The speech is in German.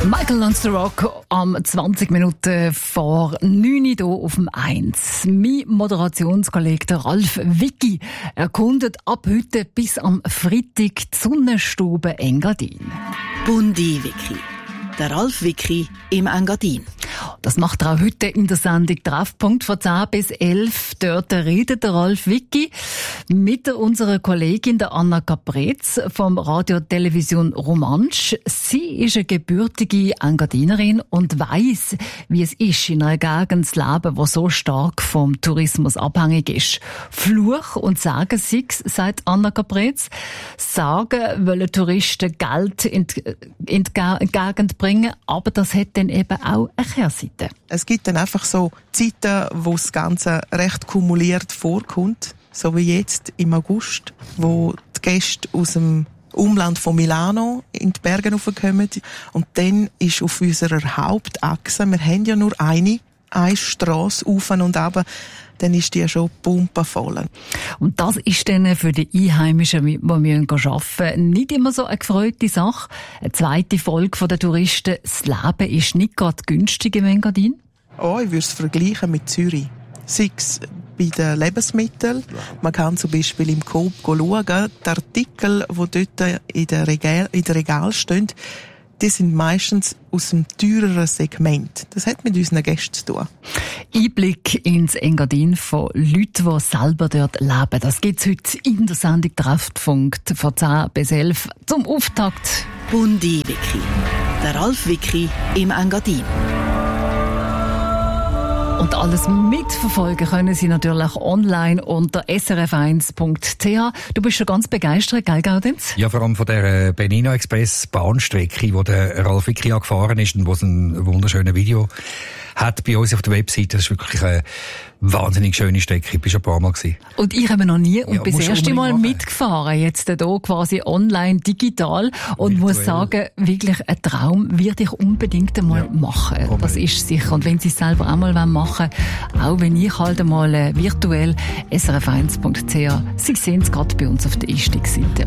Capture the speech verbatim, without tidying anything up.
Michael Learns to Rock am zwanzig Minuten vor neun hier auf dem eins. Mein Moderationskollege der Ralf Wicki erkundet ab heute bis am Freitag die Sonnenstube Engadin. Bundi Wicki. Der Ralf Wicki im Engadin. Das macht er auch heute in der Sendung Treffpunkt von zehn bis elf. Dort redet der Ralf Wicki mit unserer Kollegin der Anna Caprez vom Radio Television Romansch. Sie ist eine gebürtige Engadinerin und weiss, wie es ist, in einer Gegend zu leben, die so stark vom Tourismus abhängig ist. Fluch und Sagen sie's, sagt Anna Caprez. Sagen wollen Touristen Geld in die, in die Gegend bringen, aber das hat dann eben auch eine Kehrseite. Es gibt dann einfach so Zeiten, wo das Ganze recht kumuliert vorkommt, so wie jetzt im August, wo die Gäste aus dem Umland von Milano in die Berge raufkommen. Und dann ist auf unserer Hauptachse, wir haben ja nur eine, eine Strasse auf und runter, dann ist die ja schon pumpenvoll. Und das ist dann für die Einheimischen, die arbeiten müssen, nicht immer so eine gefreute Sache. Eine zweite Folge von den Touristen: Das Leben ist nicht gerade günstig im Engadin. Oh, ich würde es vergleichen mit Zürich. Sei es bei den Lebensmitteln. Man kann zum Beispiel im Coop schauen, die Artikel, die dort in den Regal, in den Regal stehen, die sind meistens aus dem teureren Segment. Das hat mit unseren Gästen zu tun. Einblick ins Engadin von Leuten, die selber dort leben. Das gibt's heute in der Sendung Treffpunkt von zehn bis elf zum Auftakt. Bundi Wicki. Der Ralf Wicki im Engadin. Und alles mitverfolgen können Sie natürlich online unter s r f eins punkt c h. Du bist schon ganz begeistert, gell, Gaudenz? Ja, vor allem von der Benino Express Bahnstrecke, wo der Ralf Wicki gefahren ist und wo es ein wunderschönes Video hat bei uns auf der Webseite. Das ist wirklich eine wahnsinnig schöne Strecke. Ich bin schon ein paar Mal gewesen. Und ich habe noch nie und ja, bin das erste Mal machen. mitgefahren. Jetzt hier quasi online, digital. Und virtuell. Muss sagen, wirklich ein Traum würde ich unbedingt einmal ja. machen. Komm das ist sicher. Und wenn Sie es selber auch mal machen wollen, auch wenn ich halt einmal virtuell s r f eins punkt c h. Sie sehen es gerade bei uns auf der Einstiegsseite.